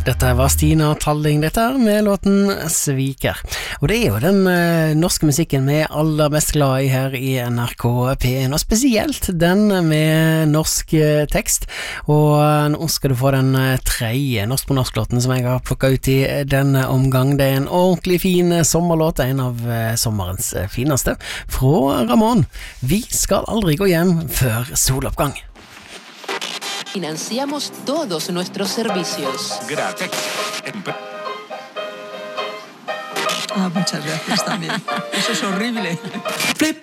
Dette var Stina Talling, dette her med låten Sviker. Og det er jo den norske musikken vi er aller mest glad i her i NRK P1, og spesielt den med norsk tekst. Og nå skal du få den tredje norsk på norsk-låten som jeg har plukket ut i denne omgang. Det er en ordentlig fin sommerlåt, en av sommerens fineste, fra Ramón. Vi skal aldri gå hjem før soloppgang. Financiamos todos nuestros servicios. Gratis. Muchas gracias también. Eso es horrible.